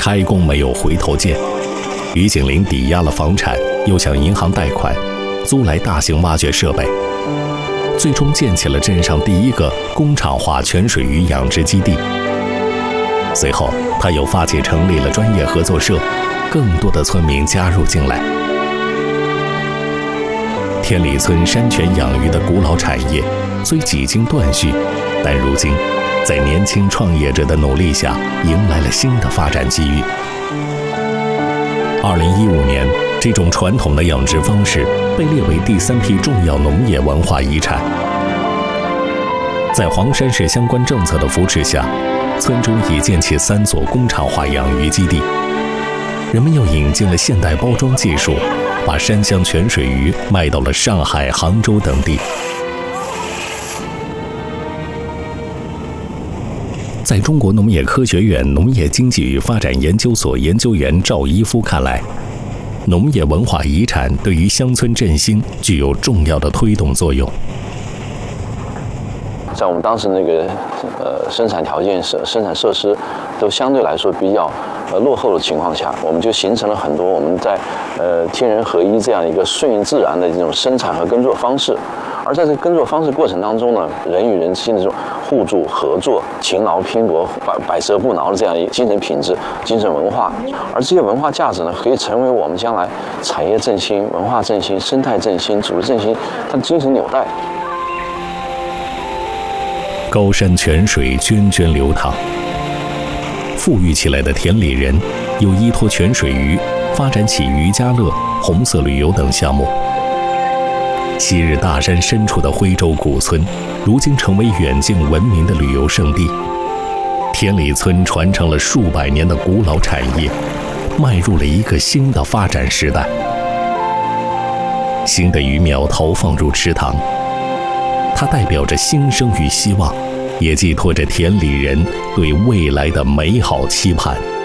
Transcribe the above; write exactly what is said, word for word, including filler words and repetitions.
开工没有回头箭，于景林抵押了房产，又向银行贷款，租来大型挖掘设备，最终建起了镇上第一个工厂化泉水鱼养殖基地。随后，他又发起成立了专业合作社，更多的村民加入进来。天理村山泉养鱼的古老产业虽几经断续，但如今在年轻创业者的努力下，迎来了新的发展机遇。二零一五年，这种传统的养殖方式被列为第三批重要农业文化遗产。在黄山市相关政策的扶持下，村中已建起三所工厂化养鱼基地，人们又引进了现代包装技术，把山乡泉水鱼卖到了上海、杭州等地。在中国农业科学院农业经济与发展研究所研究员赵一夫看来，农业文化遗产对于乡村振兴具有重要的推动作用。 在我们当时那个呃生产条件、生生产设施都相对来说比较呃落后的情况下，我们就形成了很多我们在呃天人合一这样一个顺应自然的这种生产和耕作方式。而在这个耕作方式过程当中呢，人与人之间的这种互助合作、勤劳拼搏、百百折不挠的这样一个精神品质、精神文化，而这些文化价值呢，可以成为我们将来产业振兴、文化振兴、生态振兴、组织振兴它的精神纽带。 高山泉水涓涓流淌，富裕起来的田里人又依托泉水鱼发展起渔家乐、红色旅游等项目。昔日大山深处的徽州古村，如今成为远近闻名的旅游胜地。天理村传承了数百年的古老产业，迈入了一个新的发展时代。新的鱼苗投放入池塘，它代表着新生与希望，也寄托着田里人对未来的美好期盼。